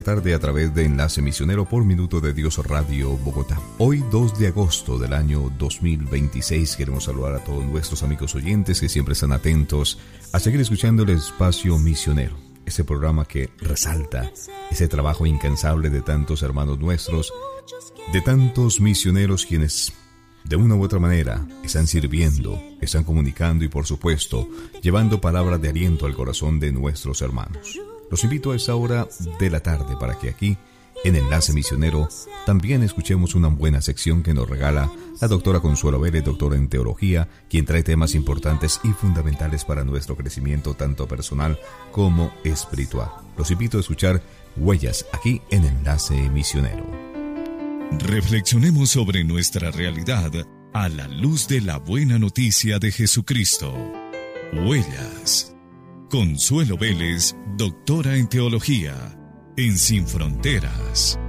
tarde a través de Enlace Misionero por Minuto de Dios Radio Bogotá. Hoy 2 de agosto del año 2026 queremos saludar a todos nuestros amigos oyentes que siempre están atentos a seguir escuchando el Espacio Misionero, ese programa que resalta ese trabajo incansable de tantos hermanos nuestros, de tantos misioneros quienes de una u otra manera están sirviendo, están comunicando y por supuesto llevando palabras de aliento al corazón de nuestros hermanos. Los invito a esta hora de la tarde para que aquí en Enlace Misionero también escuchemos una buena sección que nos regala la doctora Consuelo Vélez, doctora en teología, quien trae temas importantes y fundamentales para nuestro crecimiento tanto personal como espiritual. Los invito a escuchar Huellas aquí en Enlace Misionero. Reflexionemos sobre nuestra realidad a la luz de la buena noticia de Jesucristo. Huellas. Consuelo Vélez, doctora en teología, en Sin Fronteras.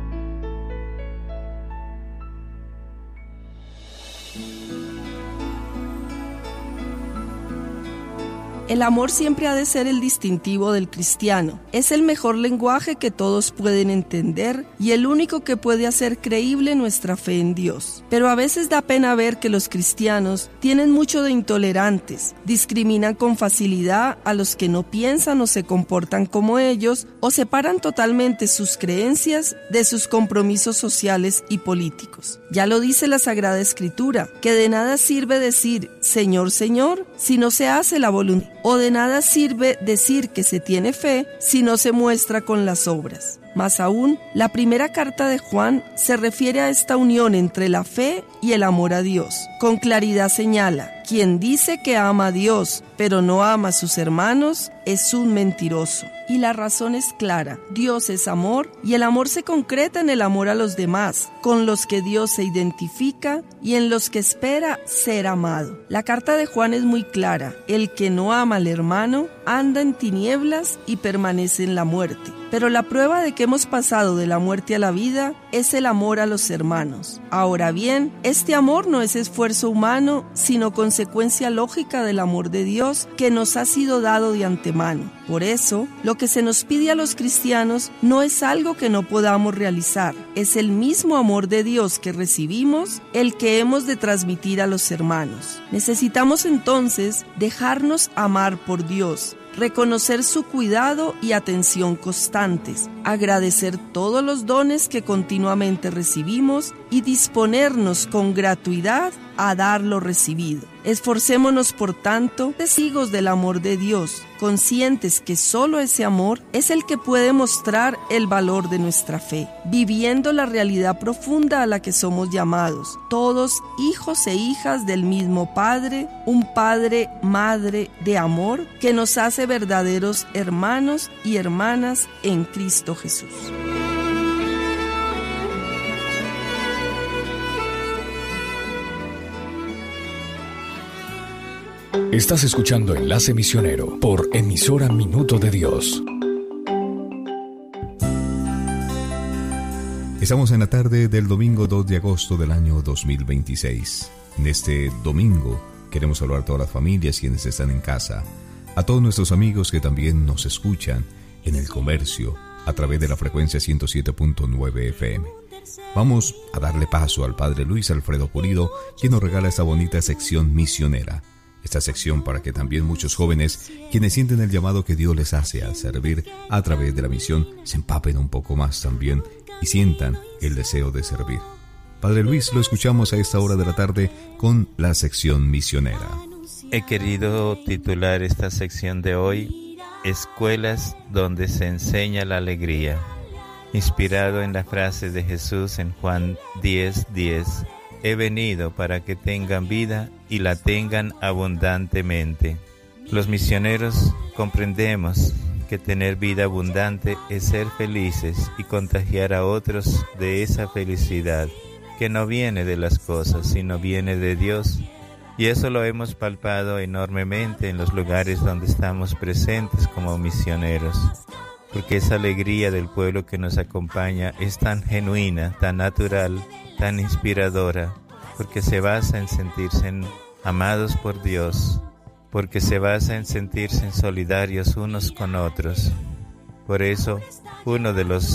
El amor siempre ha de ser el distintivo del cristiano. Es el mejor lenguaje que todos pueden entender y el único que puede hacer creíble nuestra fe en Dios. Pero a veces da pena ver que los cristianos tienen mucho de intolerantes, discriminan con facilidad a los que no piensan o se comportan como ellos, o separan totalmente sus creencias de sus compromisos sociales y políticos. Ya lo dice la Sagrada Escritura, que de nada sirve decir Señor, Señor, si no se hace la voluntad. O de nada sirve decir que se tiene fe si no se muestra con las obras. Más aún, la primera carta de Juan se refiere a esta unión entre la fe y el amor a Dios. Con claridad señala, quien dice que ama a Dios, pero no ama a sus hermanos, es un mentiroso. Y la razón es clara, Dios es amor y el amor se concreta en el amor a los demás, con los que Dios se identifica y en los que espera ser amado. La carta de Juan es muy clara, el que no ama al hermano anda en tinieblas y permanece en la muerte. Pero la prueba de que hemos pasado de la muerte a la vida es el amor a los hermanos. Ahora bien, este amor no es esfuerzo humano, sino consecuencia lógica del amor de Dios que nos ha sido dado de antemano. Por eso, lo que se nos pide a los cristianos no es algo que no podamos realizar. Es el mismo amor de Dios que recibimos, el que hemos de transmitir a los hermanos. Necesitamos entonces dejarnos amar por Dios, reconocer su cuidado y atención constantes, agradecer todos los dones que continuamente recibimos y disponernos con gratuidad a dar lo recibido. Esforcémonos, por tanto, testigos del amor de Dios, conscientes que solo ese amor es el que puede mostrar el valor de nuestra fe, viviendo la realidad profunda a la que somos llamados, todos hijos e hijas del mismo Padre, un Padre, Madre de amor que nos hace verdaderos hermanos y hermanas en Cristo Jesús. Estás escuchando Enlace Misionero por emisora Minuto de Dios. Estamos en la tarde del domingo 2 de agosto del año 2026. En este domingo queremos saludar a todas las familias quienes están en casa, a todos nuestros amigos que también nos escuchan en el comercio a través de la frecuencia 107.9 FM. Vamos a darle paso al Padre Luis Alfredo Pulido, quien nos regala esta bonita sección misionera. Esta sección para que también muchos jóvenes, quienes sienten el llamado que Dios les hace a servir a través de la misión, se empapen un poco más también y sientan el deseo de servir. Padre Luis, lo escuchamos a esta hora de la tarde con la sección misionera. He querido titular esta sección de hoy, Escuelas donde se enseña la alegría, inspirado en la frase de Jesús en Juan 10:10. He venido para que tengan vida y la tengan abundantemente. Los misioneros comprendemos que tener vida abundante es ser felices y contagiar a otros de esa felicidad, que no viene de las cosas, sino viene de Dios. Y eso lo hemos palpado enormemente en los lugares donde estamos presentes como misioneros, porque esa alegría del pueblo que nos acompaña es tan genuina, tan natural, tan inspiradora, porque se basa en sentirse amados por Dios, porque se basa en sentirse solidarios unos con otros. Por eso, uno de los